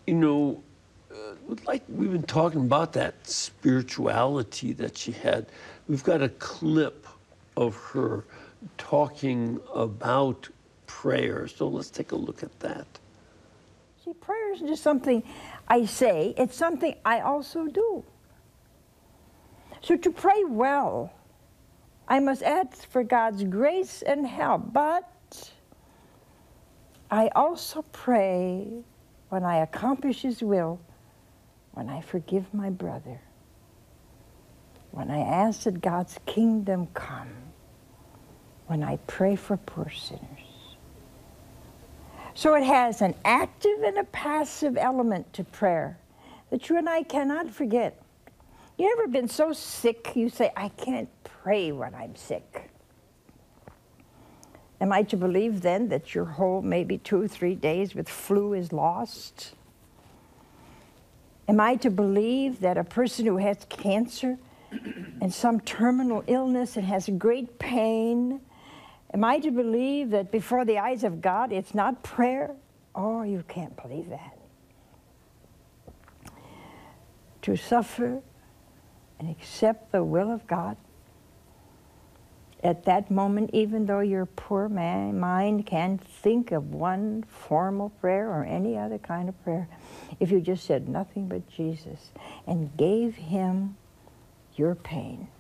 You know, like we've been talking about that spirituality that she had. We've got a clip of her talking about prayer. So let's take a look at that. See, prayer isn't just something I say, it's something I also do. So to pray well, I must ask for God's grace and help, but I also pray when I accomplish His will, when I forgive my brother, when I ask that God's kingdom come, when I pray for poor sinners. So it has an active and a passive element to prayer that you and I cannot forget. You ever been so sick you say, I can't pray when I'm sick? Am I to believe then that your whole maybe 2 or 3 days with flu is lost? Am I to believe that a person who has cancer and some terminal illness and has great pain, am I to believe that before the eyes of God it's not prayer? Oh, you can't believe that. To suffer and accept the will of God at that moment, even though your poor mind can't think of one formal prayer or any other kind of prayer, if you just said nothing but Jesus and gave Him your pain,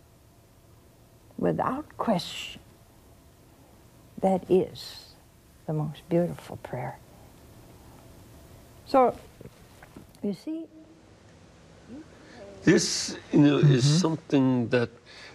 without question, that is the most beautiful prayer. So, you see, This, is something that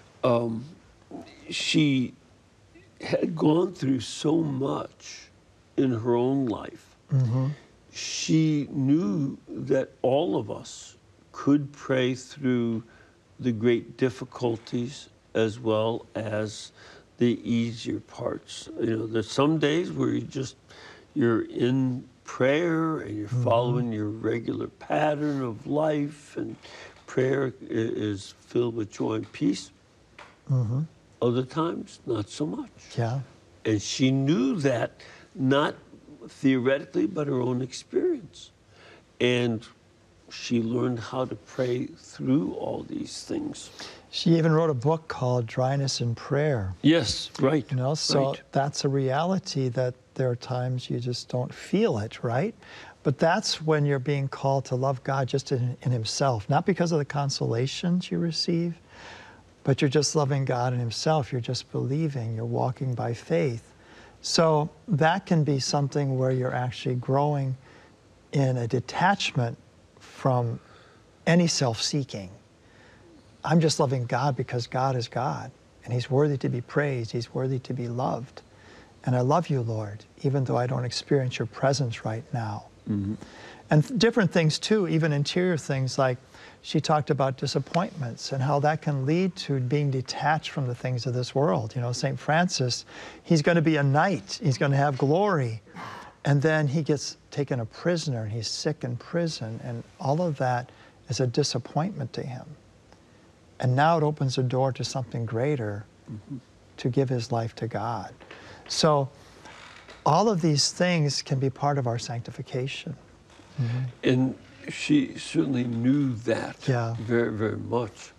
she had gone through so much in her own life. She knew that all of us could pray through the great difficulties as well as the easier parts. There's some days where you're in prayer and you're following your regular pattern of life, and prayer is filled with joy and peace. Other times, not so much. Yeah. And she knew that, not theoretically, but her own experience. And she learned how to pray through all these things. She even wrote a book called Dryness in Prayer. Yes, right. So right. that's a reality, that there are times you just don't feel it, right? But that's when you're being called to love God just in Himself, not because of the consolations you receive, but you're just loving God in Himself. You're just believing. You're walking by faith. So that can be something where you're actually growing in a detachment from any self-seeking. I'm just loving God because God is God, and He's worthy to be praised. He's worthy to be loved. And I love you, Lord, even though I don't experience your presence right now. And different things too, even interior things, like she talked about disappointments and how that can lead to being detached from the things of this world. St. Francis, he's going to be a knight. He's going to have glory. And then he gets taken a prisoner, and he's sick in prison, and all of that is a disappointment to him. And now it opens a door to something greater, to give his life to God. So all of these things can be part of our sanctification. And she certainly knew that very, very much.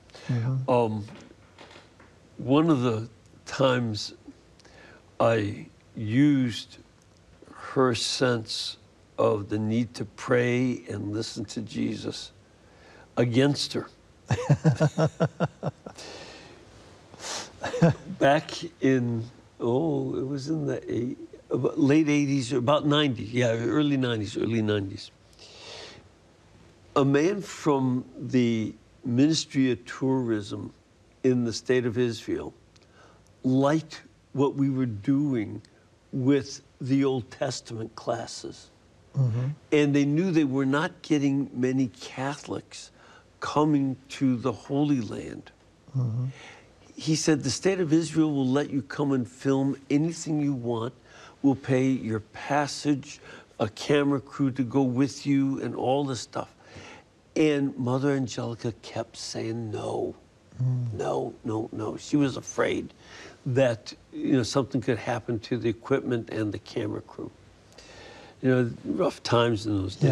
One of the times I used her sense of the need to pray and listen to Jesus against her. Back in, it was in the late 80s, or about 90s, early 90s. A man from the Ministry of Tourism in the state of Israel liked what we were doing with the Old Testament classes. And they knew they were not getting many Catholics coming to the Holy Land. He said, the state of Israel will let you come and film anything you want. We'll pay your passage, a camera crew to go with you, and all this stuff. And Mother Angelica kept saying no, no. She was afraid that something could happen to the equipment and the camera crew. Rough times in those days.